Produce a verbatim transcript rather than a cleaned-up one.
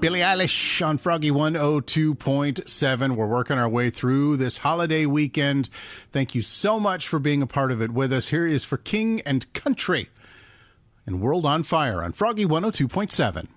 Billie Eilish on Froggy one oh two point seven. We're working our way through this holiday weekend. Thank you so much for being a part of it with us. Here is For King and Country and World on Fire on Froggy one oh two point seven.